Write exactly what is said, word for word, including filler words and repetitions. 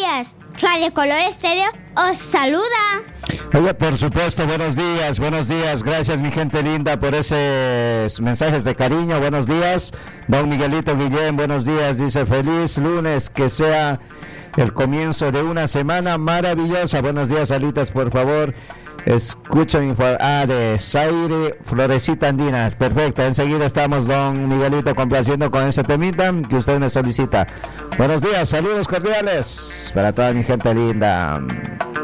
días. Radio Color Estéreo os saluda. Oye, por supuesto, buenos días, buenos días. Gracias, mi gente linda, por esos mensajes de cariño. Buenos días, don Miguelito Guillén, buenos días. Dice, feliz lunes, que sea el comienzo de una semana maravillosa. Buenos días, Alitas, por favor. Escucha info. Ah, de Zaire, Florecita Andinas. Perfecto, enseguida estamos, don Miguelito, complaciendo con ese temita que usted me solicita. Buenos días, saludos cordiales para toda mi gente linda.